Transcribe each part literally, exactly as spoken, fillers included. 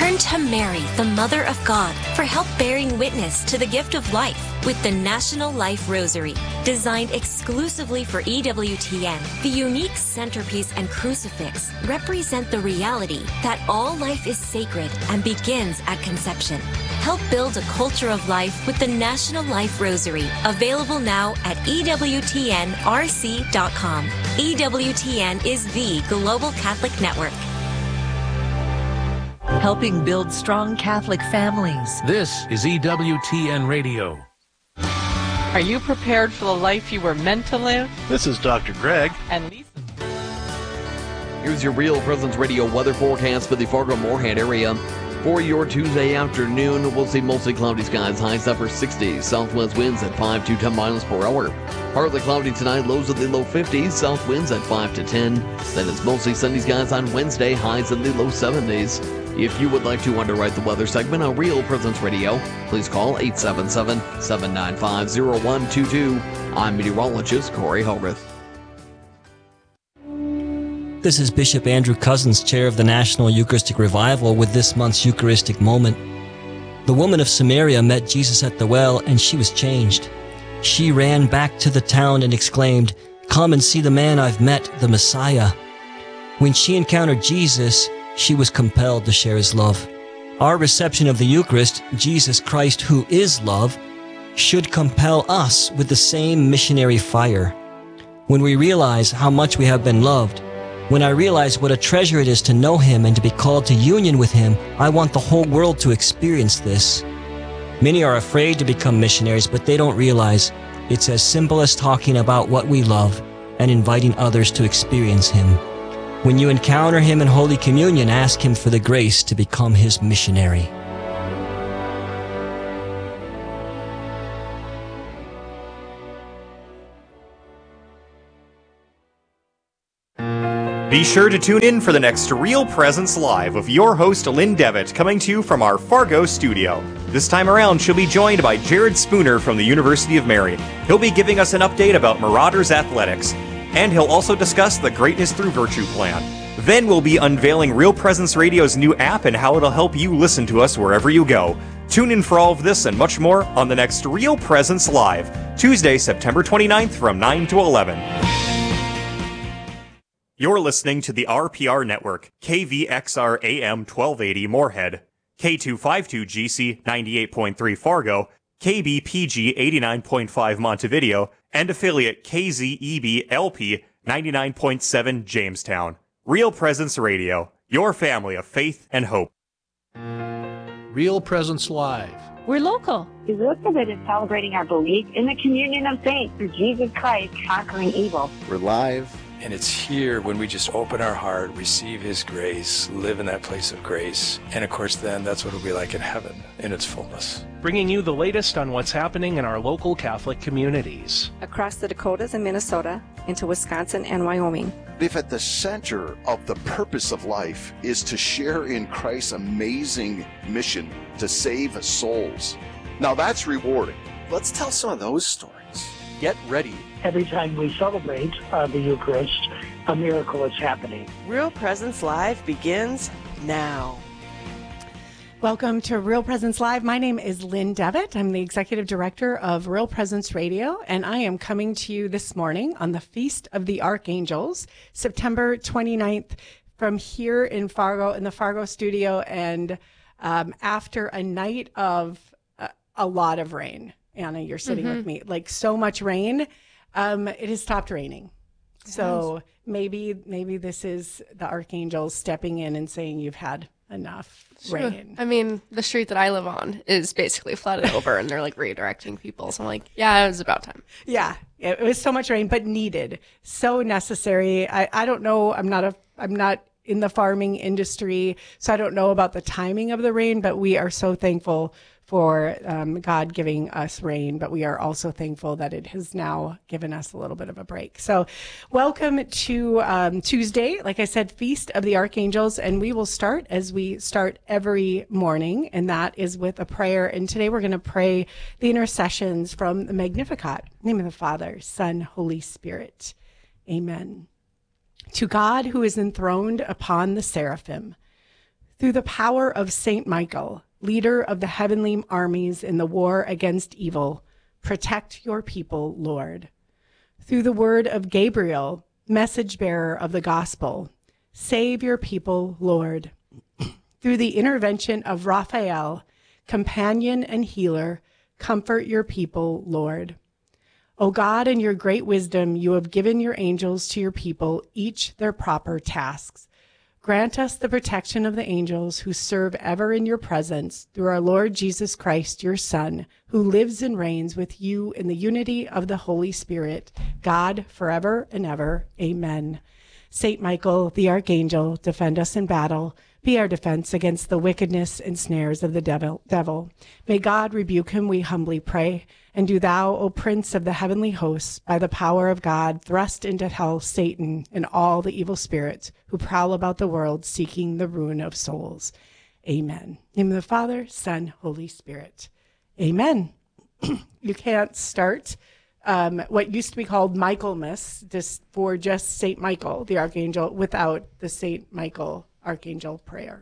Turn to Mary, the Mother of God, for help bearing witness to the gift of life with the National Life Rosary. Designed exclusively for E W T N, the unique centerpiece and crucifix represent the reality that all life is sacred and begins at conception. Help build a culture of life with the National Life Rosary, available now at E W T N R C dot com. E W T N is the global Catholic network. Helping build strong Catholic families. This is E W T N Radio. Are you prepared for the life you were meant to live? This is Doctor Greg. And Lisa. Here's your Real Presence Radio weather forecast for the Fargo-Moorhead area. For your Tuesday afternoon, we'll see mostly cloudy skies, highs upper sixties, southwest winds at five to ten miles per hour. Partly cloudy tonight, lows in the low fifties, south winds at five to ten. Then it's mostly sunny skies on Wednesday, highs in the low seventies. If you would like to underwrite the weather segment on Real Presence Radio, please call eight seven seven, seven nine five, zero one two two. I'm meteorologist Corey Hogarth. This is Bishop Andrew Cousins, chair of the National Eucharistic Revival, with this month's Eucharistic moment. The woman of Samaria met Jesus at the well, and she was changed. She ran back to the town and exclaimed, "Come and see the man I've met, the Messiah." When she encountered Jesus, she was compelled to share his love. Our reception of the Eucharist, Jesus Christ, who is love, should compel us with the same missionary fire. When we realize how much we have been loved, when I realize what a treasure it is to know him and to be called to union with him, I want the whole world to experience this. Many are afraid to become missionaries, but they don't realize it's as simple as talking about what we love and inviting others to experience him. When you encounter him in Holy Communion, ask him for the grace to become his missionary. Be sure to tune in for the next Real Presence Live with your host, Lynn Devitt, coming to you from our Fargo studio. This time around, she'll be joined by Jared Spooner from the University of Mary. He'll be giving us an update about Marauders Athletics, and he'll also discuss the Greatness Through Virtue plan. Then we'll be unveiling Real Presence Radio's new app and how it'll help you listen to us wherever you go. Tune in for all of this and much more on the next Real Presence Live, Tuesday, September twenty-ninth from nine to eleven. You're listening to the R P R Network, K V X R A M twelve eighty Moorhead, K two fifty-two G C ninety-eight point three Fargo, K B P G eighty-nine point five Montevideo, and affiliate K Z E B L P ninety-nine point seven Jamestown. Real Presence Radio, your family of faith and hope. Real Presence Live. We're local. Elizabeth is celebrating our belief in the communion of saints through Jesus Christ conquering evil. We're live. And it's here when we just open our heart, receive his grace, live in that place of grace. And of course, then that's what it'll be like in heaven in its fullness. Bringing you the latest on what's happening in our local Catholic communities. Across the Dakotas and Minnesota, into Wisconsin and Wyoming. If at the center of the purpose of life is to share in Christ's amazing mission to save souls, now that's rewarding. Let's tell some of those stories. Get ready. Every time we celebrate uh, the Eucharist, a miracle is happening. Real Presence Live begins now. Welcome to Real Presence Live. My name is Lynn Devitt. I'm the Executive Director of Real Presence Radio, and I am coming to you this morning on the Feast of the Archangels, September twenty-ninth, from here in Fargo, in the Fargo studio, and um, after a night of uh, a lot of rain. Anna, you're sitting mm-hmm. with me. Like so much rain, um, it has stopped raining. It so has. maybe maybe this is the archangels stepping in and saying you've had enough sure. rain. I mean, the street that I live on is basically flooded over, and they're like redirecting people. So I'm like, yeah, it was about time. Yeah, it was so much rain, but needed, so necessary. I, I don't know. I'm not a. I'm not in the farming industry, so I don't know about the timing of the rain. But we are so thankful for um, God giving us rain, but we are also thankful that it has now given us a little bit of a break. So welcome to um, Tuesday, like I said, Feast of the Archangels, and we will start as we start every morning, and that is with a prayer. And today we're going to pray the intercessions from the Magnificat. In the name of the Father, Son, Holy Spirit. Amen. To God, who is enthroned upon the seraphim, Through the power of Saint Michael, leader of the heavenly armies in the war against evil, protect your people, Lord. Through the word of Gabriel, message bearer of the gospel, save your people, Lord. Through the intervention of Raphael, companion and healer, comfort your people, Lord. O God, in your great wisdom, you have given your angels to your people, each their proper tasks. Grant us the protection of the angels who serve ever in your presence through our Lord Jesus Christ, your Son, who lives and reigns with you in the unity of the Holy Spirit, God, forever and ever. Amen. Saint Michael, the archangel, defend us in battle. Be our defense against the wickedness and snares of the devil. devil. May God rebuke him, we humbly pray. And do thou, O Prince of the heavenly hosts, by the power of God, thrust into hell Satan and all the evil spirits who prowl about the world seeking the ruin of souls. Amen. In the name of the Father, Son, Holy Spirit. Amen. You can't start um, what used to be called Michaelmas just for just Saint Michael, the archangel, without the Saint Michael archangel prayer.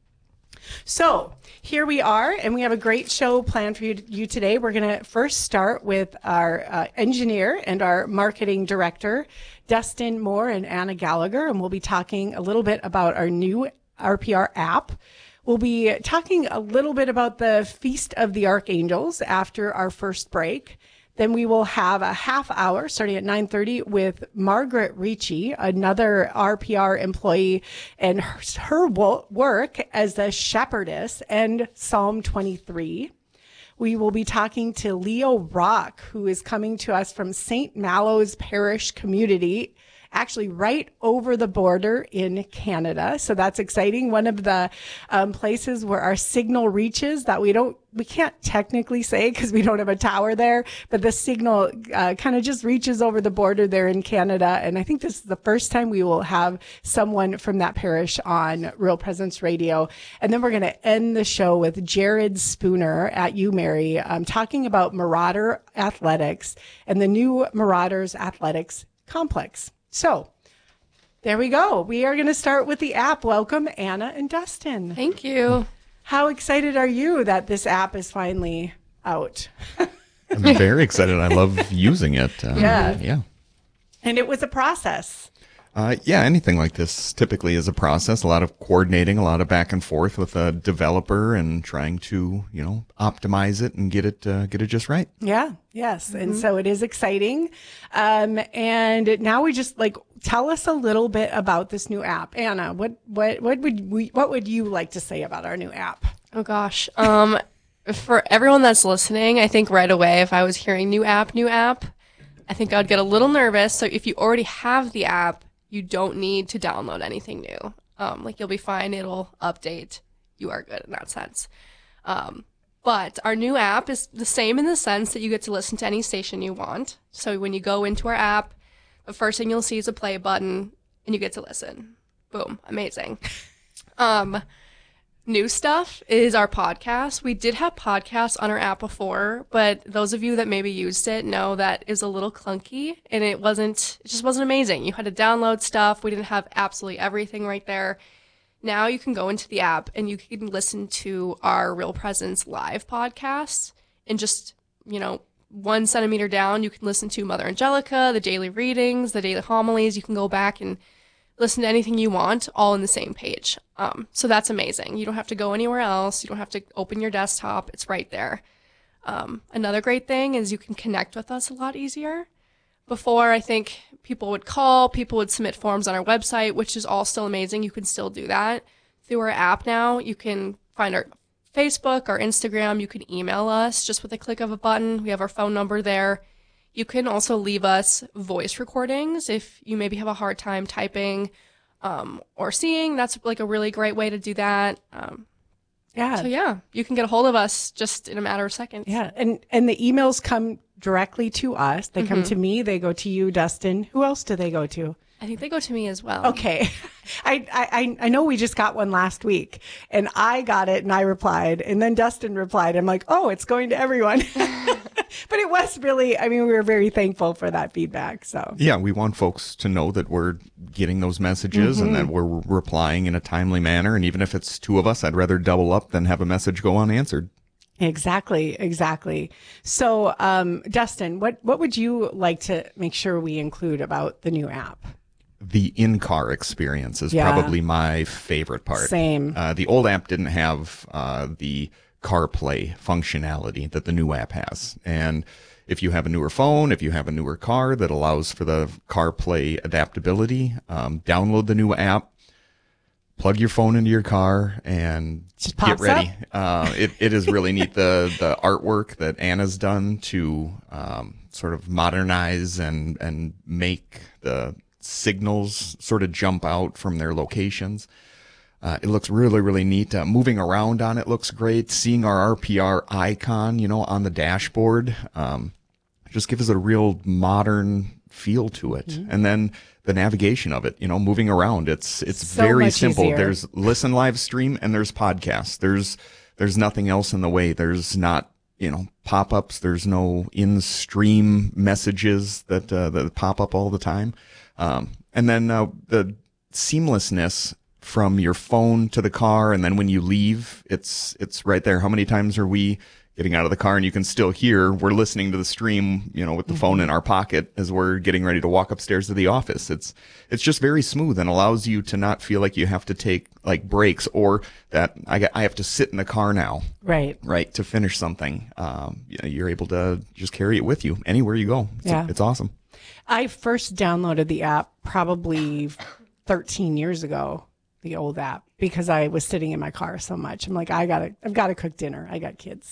So here we are, and we have a great show planned for you, you today. We're going to first start with our uh, engineer and our marketing director, Dustin Moore and Anna Gallagher, and we'll be talking a little bit about our new R P R app. We'll be talking a little bit about the Feast of the Archangels after our first break. Then we will have a half hour starting at nine thirty with Margaret Ricci, another R P R employee, and her, her wo- work as a shepherdess and Psalm twenty-three. We will be talking to Leo Rock, who is coming to us from Saint Malo's Parish Community, actually right over the border in Canada. So that's exciting. One of the um, places where our signal reaches that we don't, we can't technically say because we don't have a tower there, but the signal uh, kind of just reaches over the border there in Canada. And I think this is the first time we will have someone from that parish on Real Presence Radio. And then we're going to end the show with Jared Spooner at U Mary um, talking about Marauder Athletics and the new Marauders Athletics complex. So there we go. We are going to start with the app. Welcome, Anna and Dustin. Thank you. How excited are you that this app is finally out? I'm very excited. I love using it. Uh, yeah. Yeah. And it was a process. Uh, yeah, anything like this typically is a process, a lot of coordinating, a lot of back and forth with a developer and trying to, you know, optimize it and get it, uh, get it just right. Yeah. Yes. Mm-hmm. And so it is exciting. Um, and now we just like, tell us a little bit about this new app. Anna, what, what, what would we, what would you like to say about our new app? Oh gosh. Um, for everyone that's listening, I think right away, if I was hearing new app, new app, I think I'd get a little nervous. So if you already have the app, you don't need to download anything new. Um, like you'll be fine. It'll update. You are good in that sense. Um, but our new app is the same in the sense that you get to listen to any station you want. So when you go into our app, the first thing you'll see is a play button and you get to listen. Boom. Amazing. Um, new stuff is our podcast. We did have podcasts on our app before, but those of you that maybe used it know that it was a little clunky and it wasn't, it just wasn't amazing. You had to download stuff. We didn't have absolutely everything right there. Now you can go into the app and you can listen to our Real Presence live podcasts and just, you know, one centimeter down, you can listen to Mother Angelica, the daily readings, the daily homilies. You can go back and listen to anything you want, all in the same page. Um, so that's amazing. You don't have to go anywhere else. You don't have to open your desktop. It's right there. Um, another great thing is you can connect with us a lot easier. Before, I think people would call, people would submit forms on our website, which is all still amazing. You can still do that. Through our app now, you can find our Facebook, our Instagram. You can email us just with a click of a button. We have our phone number there. You can also leave us voice recordings if you maybe have a hard time typing um, or seeing. That's like a really great way to do that. Um, yeah. So yeah, you can get a hold of us just in a matter of seconds. Yeah. And, and the emails come directly to us. They come Mhm. to me. They go to you, Dustin. Who else do they go to? I think they go to me as well. Okay. I, I, I know we just got one last week and I got it and I replied and then Dustin replied. I'm like, oh, it's going to everyone. but it was really, I mean, we were very thankful for that feedback. So yeah, we want folks to know that we're getting those messages Mm-hmm. and that we're replying in a timely manner. And even if it's two of us, I'd rather double up than have a message go unanswered. Exactly, exactly. So, um, Dustin, what, what would you like to make sure we include about the new app? The in-car experience is Yeah. probably my favorite part. Same. Uh, the old app didn't have uh, the CarPlay functionality that the new app has. And if you have a newer phone, if you have a newer car that allows for the CarPlay adaptability, um, download the new app, plug your phone into your car, and Just get pops ready. Uh, it, it is really neat, the the artwork that Anna's done to um, sort of modernize and, and make the signals sort of jump out from their locations. Uh, it looks really, really neat. Uh, moving around on it looks great. Seeing our R P R icon, you know, on the dashboard, um, just gives it a real modern feel to it. Mm-hmm. And then the navigation of it, you know, moving around, it's it's So very much simple. easier. There's listen live stream and there's podcasts. There's there's nothing else in the way. There's not, you know, pop-ups. There's no in-stream messages that uh, that pop up all the time. Um, and then uh, the seamlessness from your phone to the car, and then when you leave, it's it's right there. How many times are we getting out of the car and you can still hear we're listening to the stream, you know, with the Mm-hmm. phone in our pocket as we're getting ready to walk upstairs to the office. It's it's just very smooth and allows you to not feel like you have to take like breaks or that I got, I have to sit in the car now, Right. right, to finish something. Um, you know, you're able to just carry it with you anywhere you go. It's, Yeah. it's awesome. I first downloaded the app probably thirteen years ago, the old app, because I was sitting in my car so much. I'm like, I gotta, I've got to cook dinner. I got kids.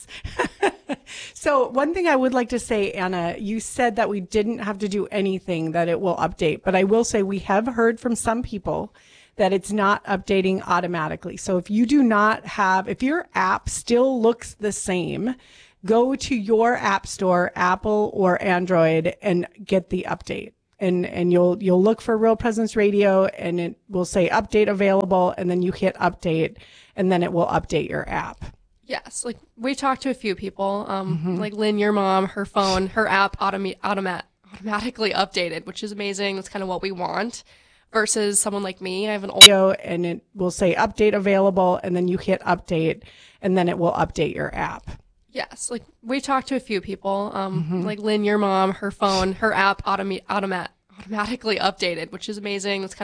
So one thing I would like to say, Anna, you said that we didn't have to do anything, that it will update, but I will say we have heard from some people that it's not updating automatically. So if you do not have, if your app still looks the same, go to your app store, Apple or Android, and get the update. And, and you'll, you'll look for Real Presence Radio and it will say update available. And then you hit update and then it will update your app. Yes, like we talked to a few people, um, like Lynn, your mom, her phone, her app automa- automat- automatically updated, which is amazing. That's kind of what we want. Versus someone like me, I have an old Video and it will say update available. And then you hit update and then it will update your app. Yes, like we talked to a few people, um, like Lynn, your mom, her phone, her app automa- automat- automatically updated, which is amazing. That's kind